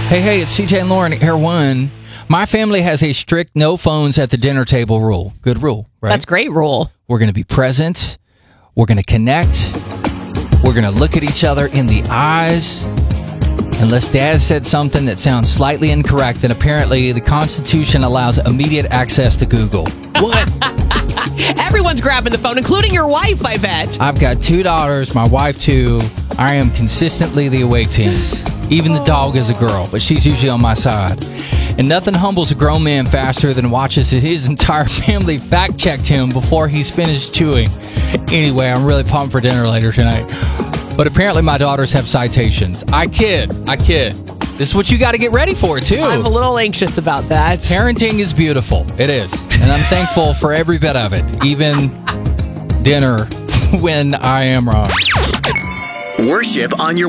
Hey, it's CJ and Lauren, Air One. My family has a strict no phones at the dinner table rule. Good rule, right? That's a great rule. We're going to be present. We're going to connect. We're going to look at each other in the eyes. Unless Dad said something that sounds slightly incorrect, then apparently the Constitution allows immediate access to Google. What? Everyone's grabbing the phone, including your wife, I bet. I've got 2 daughters, my wife too. I am consistently the awake team. Even the dog is a girl, but she's usually on my side. And nothing humbles a grown man faster than watches his entire family fact-check him before he's finished chewing. Anyway, I'm really pumped for dinner later tonight. But apparently my daughters have citations. I kid. This is what you got to get ready for, too. I'm a little anxious about that. Parenting is beautiful. It is. And I'm thankful for every bit of it, even dinner when I am wrong. Worship on your